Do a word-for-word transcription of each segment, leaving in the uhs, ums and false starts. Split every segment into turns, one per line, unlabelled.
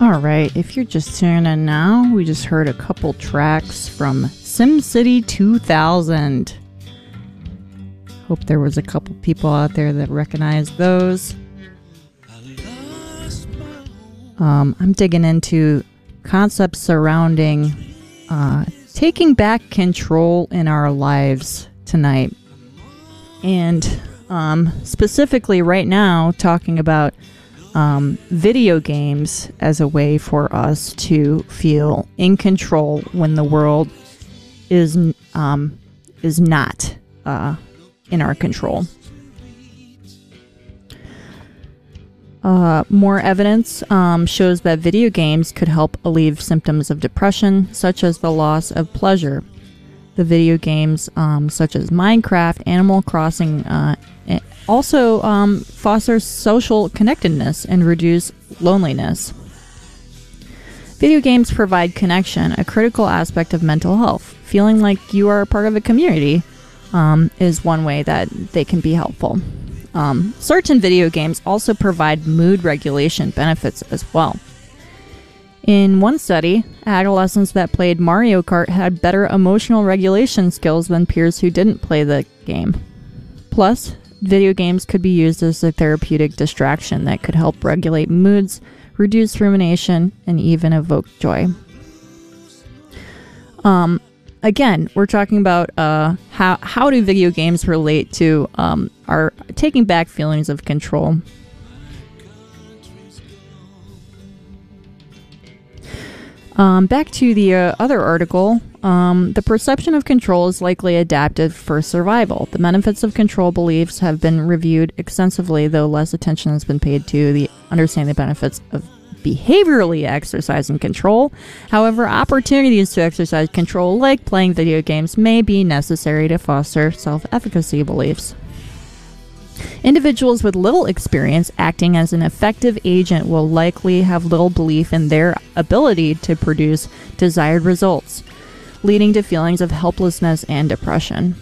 Alright, if you're just tuning in now, we just heard a couple tracks from SimCity two thousand. Hope there was a couple people out there that recognized those. Um, I'm digging into concepts surrounding uh, taking back control in our lives tonight. And um, specifically right now, talking about Um, video games as a way for us to feel in control when the world is um, is not uh, in our control. Uh, more evidence um, shows that video games could help alleviate symptoms of depression, such as the loss of pleasure. The video games um, such as Minecraft, Animal Crossing, uh, also um, fosters social connectedness and reduce loneliness. Video games provide connection, a critical aspect of mental health. Feeling like you are a part of a community um, is one way that they can be helpful. Um, certain video games also provide mood regulation benefits as well. In one study, adolescents that played Mario Kart had better emotional regulation skills than peers who didn't play the game. Plus, video games could be used as a therapeutic distraction that could help regulate moods, reduce rumination, and even evoke joy. Um, again, we're talking about uh, how how do video games relate to um, our taking back feelings of control. Um, back to the uh, other article, um, the perception of control is likely adapted for survival. The benefits of control beliefs have been reviewed extensively, though less attention has been paid to the understanding the benefits of behaviorally exercising control. However, opportunities to exercise control, like playing video games, may be necessary to foster self-efficacy beliefs. Individuals with little experience acting as an effective agent will likely have little belief in their ability to produce desired results, leading to feelings of helplessness and depression.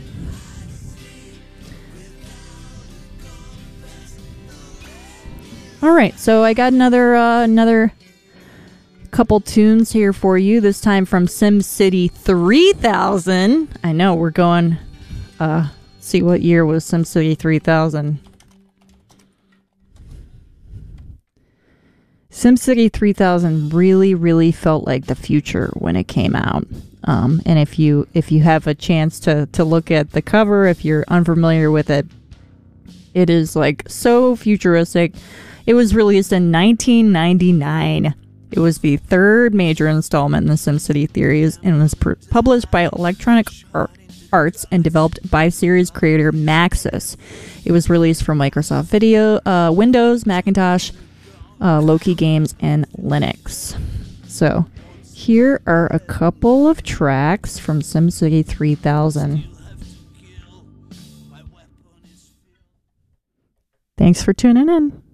All right, so I got another uh, another couple tunes here for you. This time from SimCity three thousand. I know we're going. Uh, see what year was SimCity three thousand. SimCity three thousand really, really felt like the future when it came out. Um, and if you if you have a chance to to look at the cover, if you're unfamiliar with it, it is like so futuristic. It was released in nineteen ninety-nine. It was the third major installment in the SimCity series and was pr- published by Electronic Arts and developed by series creator Maxis. It was released for Microsoft Video, uh, Windows, Macintosh, uh, Loki Games, and Linux. So here are a couple of tracks from SimCity three thousand. Thanks for tuning in.